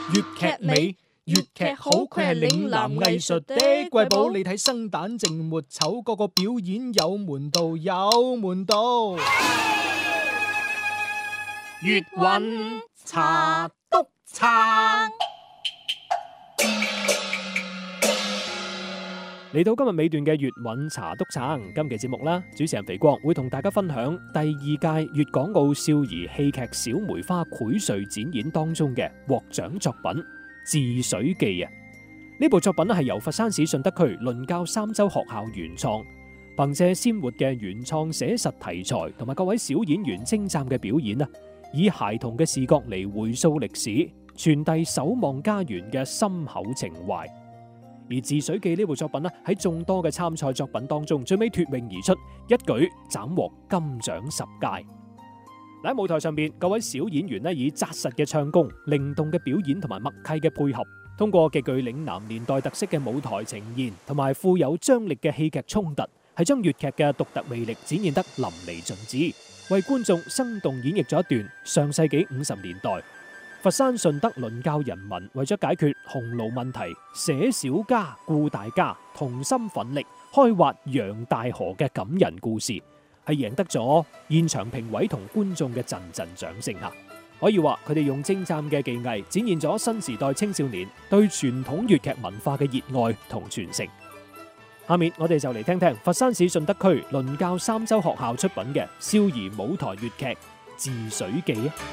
粵劇美，粵劇好，佢係嶺南藝術的瑰寶。你睇生旦淨末丑，個個表演有門道，有門道。 粵韻茶篤撐。 嚟到今日尾段嘅粵韻茶篤撐，今期節目啦，主持人肥國會同大家分享第二屆粵港澳少兒戲劇小梅花薈萃展演當中嘅獲獎作品《治水記》啊！呢部作品係由佛山市順德區倫教三洲學校原創，憑借鮮活嘅原創寫實題材同埋各位小演員精湛嘅表演啊，以孩童嘅視角嚟回溯歷史，傳遞守望家園嘅深厚情懷。而《治水記》呢部作品喺眾多嘅參賽作品當中，最尾脫穎而出，一舉斬獲金獎10屆。喺舞台上邊，各位小演員以紮實嘅唱功、靈動嘅表演同埋默契嘅配合，通過極具嶺南年代特色嘅舞台呈現，同埋富有張力嘅戲劇衝突，係將粵劇嘅獨特魅力展現得淋漓盡致，為觀眾生動演繹咗一段上世紀50年代佛山順德倫教人民為咗解決洪澇問題，捨小家顧大家，同心奮力開挖楊大河嘅感人故事，係贏得咗現場評委同觀眾嘅陣陣掌聲啊！可以話佢哋用精湛嘅技藝展現咗新時代青少年對傳統粵劇文化嘅熱愛同傳承。下面我哋就嚟聽聽佛山市順德區倫教三洲學校出品嘅少兒舞台粵劇《治水記》啊！